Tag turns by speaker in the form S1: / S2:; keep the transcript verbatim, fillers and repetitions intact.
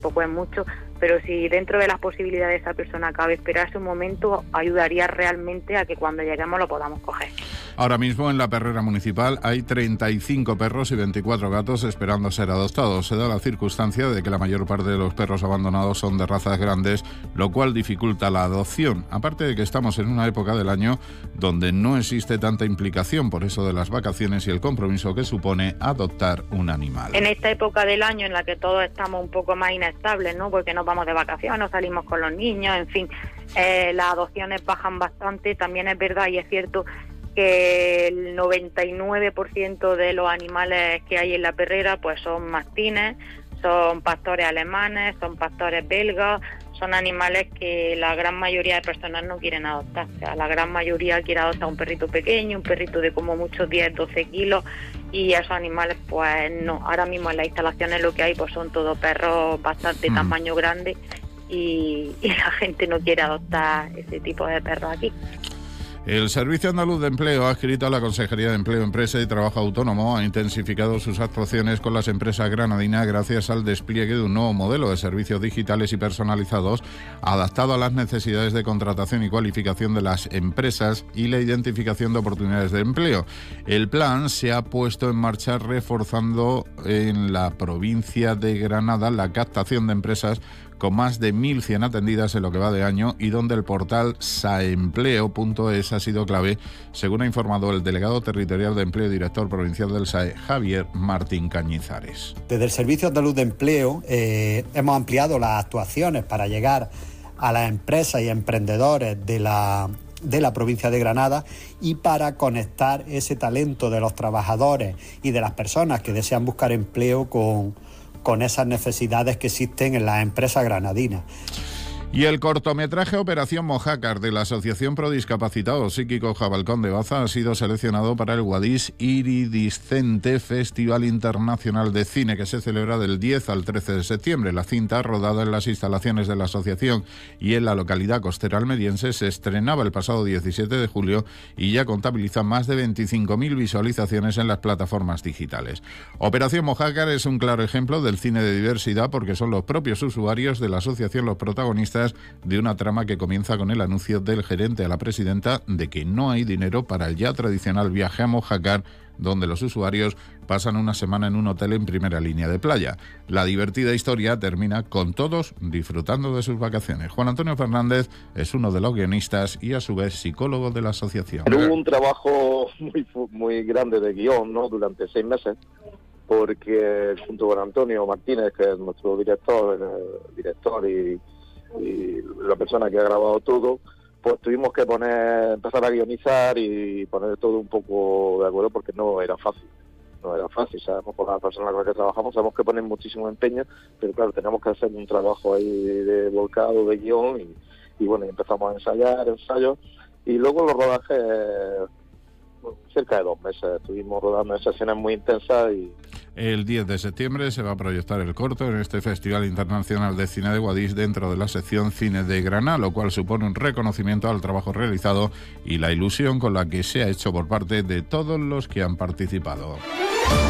S1: tampoco es mucho, pero si dentro de las posibilidades de esa persona cabe esperarse un momento, ayudaría realmente a que cuando lleguemos lo podamos coger.
S2: Ahora mismo en la perrera municipal hay treinta y cinco perros y veinticuatro gatos esperando ser adoptados. Se da la circunstancia de que la mayor parte de los perros abandonados son de razas grandes, lo cual dificulta la adopción. Aparte de que estamos en una época del año donde no existe tanta implicación por eso de las vacaciones y el compromiso que supone adoptar un animal.
S1: En esta época del año en la que todos estamos un poco más inestables, ¿no? Porque nos vamos de vacaciones, nos salimos con los niños, en fin, eh, las adopciones bajan bastante. También es verdad y es cierto que el noventa y nueve por ciento de los animales que hay en la perrera pues son mastines, son pastores alemanes, son pastores belgas, son animales que la gran mayoría de personas no quieren adoptar. O sea, la gran mayoría quiere adoptar un perrito pequeño, un perrito de como mucho diez, doce kilos, y esos animales pues no. Ahora mismo en las instalaciones lo que hay pues son todos perros bastante mm. tamaño grande y, y la gente no quiere adoptar ese tipo de perros aquí.
S2: El Servicio Andaluz de Empleo, adscrito a la Consejería de Empleo, Empresa y Trabajo Autónomo, ha intensificado sus actuaciones con las empresas granadinas gracias al despliegue de un nuevo modelo de servicios digitales y personalizados adaptado a las necesidades de contratación y cualificación de las empresas y la identificación de oportunidades de empleo. El plan se ha puesto en marcha reforzando en la provincia de Granada la captación de empresas con más de mil cien atendidas en lo que va de año y donde el portal saempleo punto es ha sido clave, según ha informado el delegado territorial de Empleo y director provincial del S A E, Javier Martín Cañizares.
S3: Desde el Servicio Andaluz de Empleo eh, hemos ampliado las actuaciones para llegar a las empresas y emprendedores de la, de la provincia de Granada y para conectar ese talento de los trabajadores y de las personas que desean buscar empleo con con esas necesidades que existen en las empresas granadinas.
S2: Y el cortometraje Operación Mojácar de la Asociación Pro Discapacitados Psíquicos Jabalcón de Baza ha sido seleccionado para el Guadix Iridiscente Festival Internacional de Cine, que se celebra del diez al trece de septiembre. La cinta, rodada en las instalaciones de la asociación y en la localidad costera almeriense, se estrenaba el pasado diecisiete de julio y ya contabiliza más de veinticinco mil visualizaciones en las plataformas digitales. Operación Mojácar es un claro ejemplo del cine de diversidad porque son los propios usuarios de la asociación los protagonistas de una trama que comienza con el anuncio del gerente a la presidenta de que no hay dinero para el ya tradicional viaje a Mojácar, donde los usuarios pasan una semana en un hotel en primera línea de playa. La divertida historia termina con todos disfrutando de sus vacaciones. Juan Antonio Fernández es uno de los guionistas y a su vez psicólogo de la asociación.
S4: Hubo un trabajo muy, muy grande de guión, ¿no?, durante seis meses, porque junto con Antonio Martínez, que es nuestro director, el director y y la persona que ha grabado todo, pues tuvimos que poner, empezar a guionizar y poner todo un poco de acuerdo porque no era fácil, no era fácil, sabemos por las personas con las que trabajamos, sabemos que ponen muchísimo empeño, pero claro, tenemos que hacer un trabajo ahí de volcado, de guión, y, y bueno, empezamos a ensayar, ensayos, y luego los rodajes, bueno, cerca de dos meses, estuvimos rodando en sesiones muy intensas y...
S2: El diez de septiembre se va a proyectar el corto en este Festival Internacional de Cine de Guadix dentro de la sección Cine de Granada, lo cual supone un reconocimiento al trabajo realizado y la ilusión con la que se ha hecho por parte de todos los que han participado.